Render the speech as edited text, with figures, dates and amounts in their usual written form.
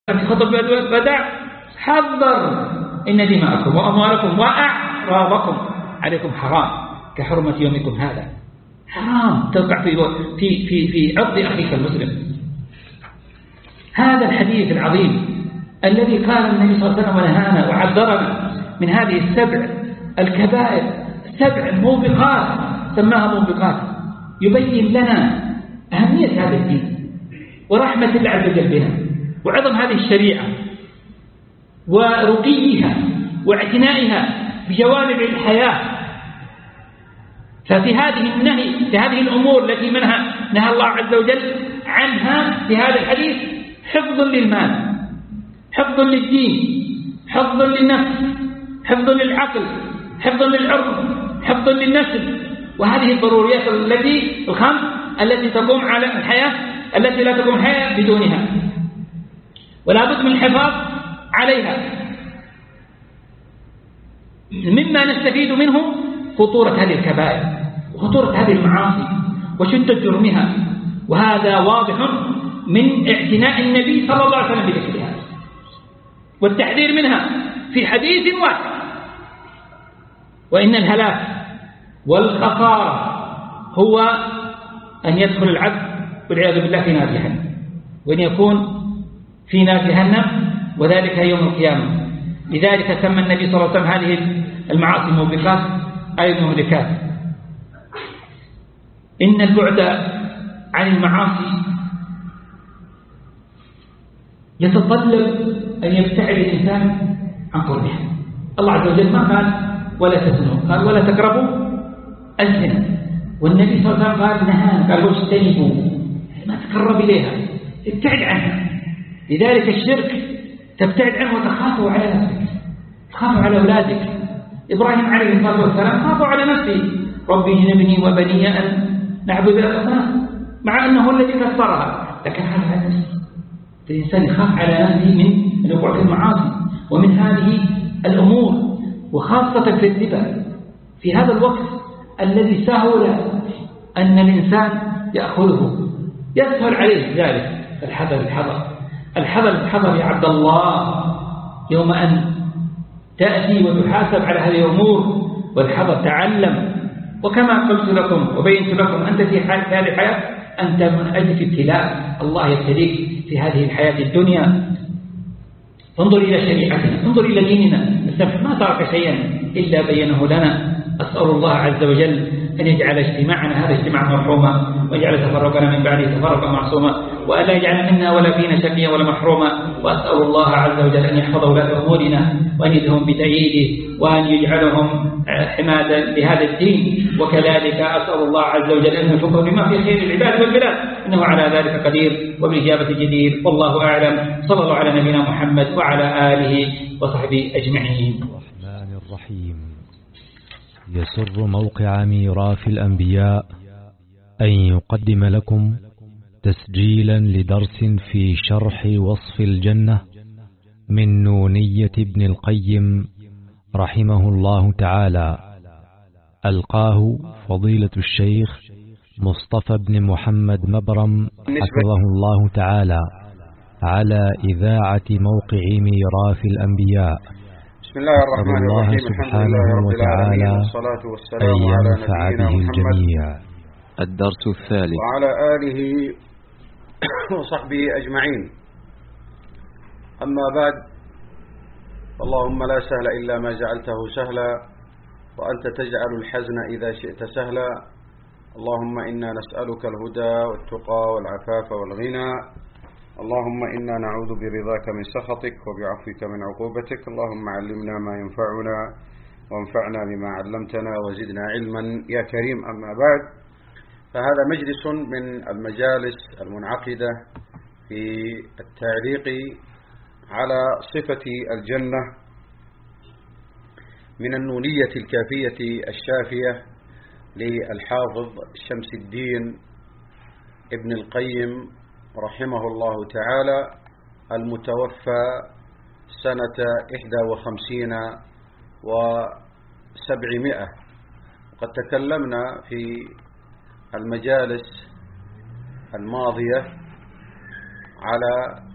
في خطب الوداع حذر إن دماءكم وأموالكم وأعراضكم عليكم حرام كحرمة يومكم هذا. حرام توقع في عرض أخيك المسلم. هذا الحديث العظيم الذي قال النبي صلى الله عليه وسلم ونهانا وعذرنا من هذه السبع الكبائر، 7 موبقات سماها موبقات، يبين لنا أهمية هذا الدين ورحمة الله عز وجل بنا وعظم هذه الشريعة ورقيها واعتنائها بجوانب الحياة. ففي هذه النهي، في هذه الأمور التي نهى الله عز وجل عنها في هذا الحديث، حفظ للمال، حفظ للدين، حفظ للنفس، حفظ للعقل، حفظ للعرض، حفظ للنسل، وهذه الضروريات الخمس التي تقوم على الحياة، التي لا تقوم الحياة بدونها، ولا بد من الحفاظ عليها. مما نستفيد منه خطورة هذه الكبائر وخطورة هذه المعاصي وشدة جرمها، وهذا واضح من اعتناء النبي صلى الله عليه وسلم بذكرها والتحذير منها في حديث واحد. وإن الهلاك والخسارة هو أن يدخل العبد والعياذ بالله في نار جهنم، وأن يكون في نار جهنم، وذلك يوم القيامة. لذلك سمى النبي صلى الله عليه وسلم هذه المعاصي موبقات أي مهلكات. إن البعد عن المعاصي يتطلب أن يبتعد الإنسان عن قربها. الله عز وجل ما قال ولا تزنوا، قال ولا تقربوا الزنا، والنبي صلى الله عليه وسلم قال نهى، قال واجتنبوا، ما تقرب إليها، ابتعد عنها. لذلك الشرك تبتعد عنه وتخافوا على نفسك، تخافوا على أولادك. إبراهيم عليه الصلاة والسلام خافوا على نفسه، ربي اجنبني وبني أن نعبد الأصنام، مع أنه الذي كسرها، لكن خاف على نفسه. الإنسان يخاف على نفسه من الوقوع في المعاصي ومن هذه الأمور، وخاصة في الربا في هذا الوقت الذي سهل أن الإنسان يأخذه، يسهل عليه ذلك. الحذر الحذر الحذر الحذر يا عبد الله، يوم أن تأتي وتحاسب على هذه الأمور. والحذر تعلم، وكما قلت لكم وبينت لكم أنت في هذه الحياة أنت من أجل ابتلاء الله يبتليك في هذه الحياة الدنيا. انظر إلى شريعتنا، انظر إلى ديننا، ما ترك شيئا إلا بينه لنا. أسأل الله عز وجل أن يجعل اجتماعنا هذا اجتماعا مرحوما، ويجعل تفرقنا من بعده تفرقا معصوما، وألا يجعل منا ولا فينا شقيا ولا محروما. وأسأل الله عز وجل أن يحفظ ولاة أمورنا وأن يدهم بتأييده وأن يجعلهم حمادا لهذا الدين. وكذلك أسأل الله عز وجل أن يوفقهم بما في خير العباد والبلاد، إنه على ذلك قدير وبالإجابة جدير. والله أعلم. صلى الله على نبينا محمد وعلى آله وصحبه أجمعين. الرحمن الرحيم. يسر موقع ميراث الأنبياء أن يقدم لكم تسجيلا لدرس في شرح وصف الجنة من نونية ابن القيم رحمه الله تعالى، ألقاه فضيلة الشيخ مصطفى بن محمد مبرم حفظه الله تعالى على إذاعة موقع ميراث البياء. بسم الله الرحمن الرحيم. سبحانه وتعالى أن ينفع به الجميع. الدرس الثالث. وعلى آله وصحبه أجمعين. أما بعد، اللهم لا سهل إلا ما جعلته سهلا، وأنت تجعل الحزن إذا شئت سهلا. اللهم إنا نسألك الهدى والتقى والعفاف والغنى. اللهم إنا نعوذ برضاك من سخطك وبعفوك من عقوبتك. اللهم علمنا ما ينفعنا وانفعنا بما علمتنا وزدنا علما يا كريم. أما بعد، فهذا مجلس من المجالس المنعقدة في التعليق على صفة الجنة من النونية الكافية الشافية للحافظ شمس الدين ابن القيم رحمه الله تعالى، المتوفى سنة 51 و700. وقد تكلمنا في المجالس الماضية على